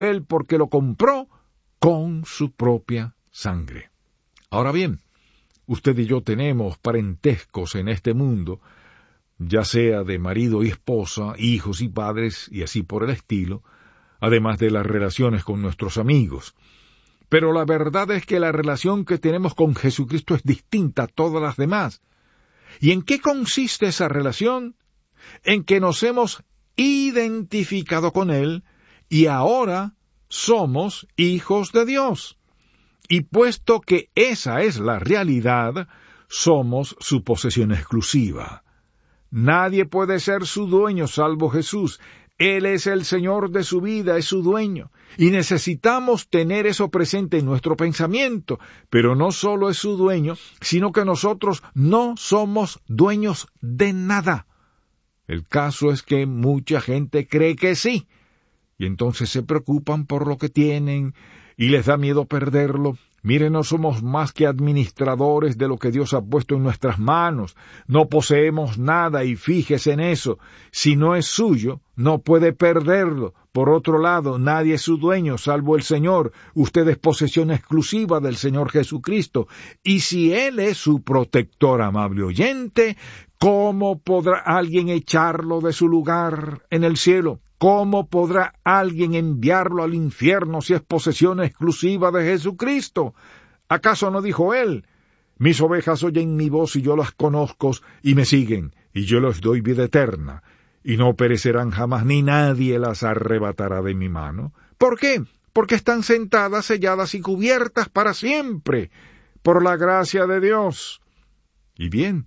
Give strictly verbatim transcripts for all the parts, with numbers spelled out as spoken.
Él porque lo compró con su propia sangre. Ahora bien, usted y yo tenemos parentescos en este mundo, ya sea de marido y esposa, hijos y padres, y así por el estilo, además de las relaciones con nuestros amigos. Pero la verdad es que la relación que tenemos con Jesucristo es distinta a todas las demás. ¿Y en qué consiste esa relación? En que nos hemos identificado con Él y ahora somos hijos de Dios. Y puesto que esa es la realidad, somos su posesión exclusiva. Nadie puede ser su dueño salvo Jesús. Él es el Señor de su vida, es su dueño. Y necesitamos tener eso presente en nuestro pensamiento. Pero no solo es su dueño, sino que nosotros no somos dueños de nada. El caso es que mucha gente cree que sí. Y entonces se preocupan por lo que tienen y les da miedo perderlo. Miren, no somos más que administradores de lo que Dios ha puesto en nuestras manos. No poseemos nada y fíjese en eso. Si no es suyo, no puede perderlo. Por otro lado, nadie es su dueño salvo el Señor. Usted es posesión exclusiva del Señor Jesucristo. Y si Él es su protector, amable oyente, ¿cómo podrá alguien echarlo de su lugar en el cielo? ¿Cómo podrá alguien enviarlo al infierno si es posesión exclusiva de Jesucristo? ¿Acaso no dijo Él? Mis ovejas oyen mi voz y yo las conozco y me siguen, y yo les doy vida eterna, y no perecerán jamás, ni nadie las arrebatará de mi mano. ¿Por qué? Porque están sentadas, selladas y cubiertas para siempre, por la gracia de Dios. Y bien,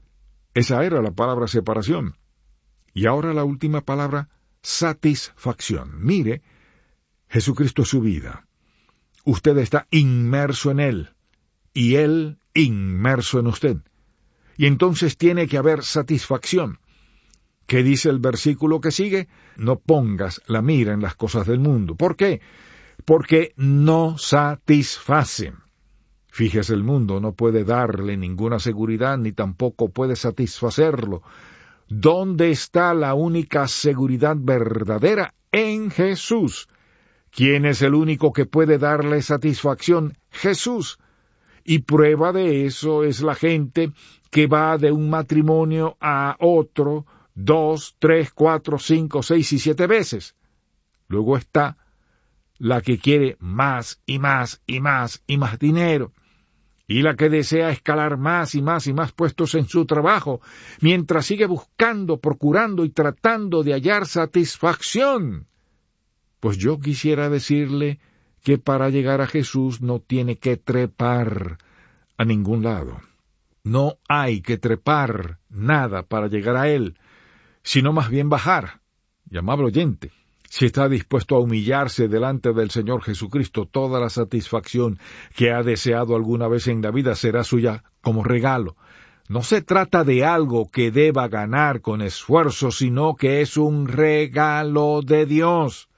esa era la palabra separación. Y ahora la última palabra, satisfacción. Mire, Jesucristo es su vida. Usted está inmerso en Él, y Él inmerso en usted. Y entonces tiene que haber satisfacción. ¿Qué dice el versículo que sigue? No pongas la mira en las cosas del mundo. ¿Por qué? Porque no satisfacen. Fíjese, el mundo no puede darle ninguna seguridad, ni tampoco puede satisfacerlo. ¿Dónde está la única seguridad verdadera? En Jesús. ¿Quién es el único que puede darle satisfacción? Jesús. Y prueba de eso es la gente que va de un matrimonio a otro dos, tres, cuatro, cinco, seis y siete veces. Luego está la que quiere más y más y más y más dinero. Y la que desea escalar más y más y más puestos en su trabajo, mientras sigue buscando, procurando y tratando de hallar satisfacción. Pues yo quisiera decirle que para llegar a Jesús no tiene que trepar a ningún lado. No hay que trepar nada para llegar a Él, sino más bien bajar. Y amable oyente, si está dispuesto a humillarse delante del Señor Jesucristo, toda la satisfacción que ha deseado alguna vez en la vida será suya como regalo. No se trata de algo que deba ganar con esfuerzo, sino que es un regalo de Dios.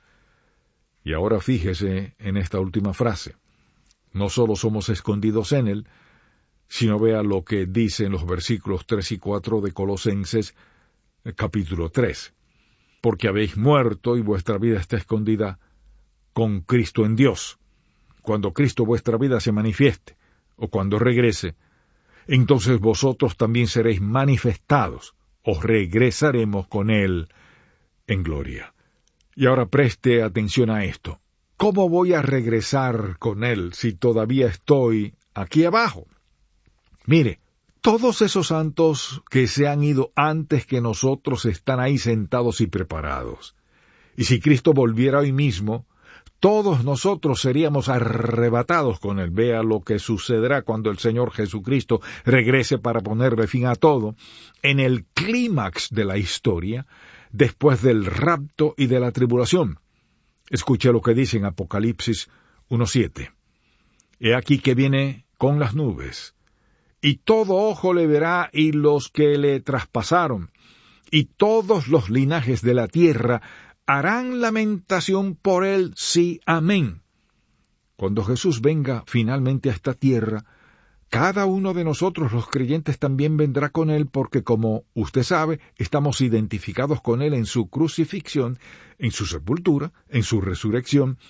Y ahora fíjese en esta última frase. No solo somos escondidos en Él, sino vea lo que dice en los versículos tres y cuatro de Colosenses, capítulo tres. Porque habéis muerto y vuestra vida está escondida con Cristo en Dios. Cuando Cristo vuestra vida se manifieste, o cuando regrese, entonces vosotros también seréis manifestados, os regresaremos con Él en gloria. Y ahora preste atención a esto. ¿Cómo voy a regresar con Él si todavía estoy aquí abajo? Mire, todos esos santos que se han ido antes que nosotros están ahí sentados y preparados. Y si Cristo volviera hoy mismo, todos nosotros seríamos arrebatados con Él. Vea lo que sucederá cuando el Señor Jesucristo regrese para ponerle fin a todo, en el clímax de la historia, después del rapto y de la tribulación. Escuche lo que dice en Apocalipsis uno siete. He aquí que viene con las nubes, y todo ojo le verá, y los que le traspasaron, y todos los linajes de la tierra harán lamentación por él, sí, amén. Cuando Jesús venga finalmente a esta tierra, cada uno de nosotros los creyentes también vendrá con Él porque, como usted sabe, estamos identificados con Él en su crucifixión, en su sepultura, en su resurrección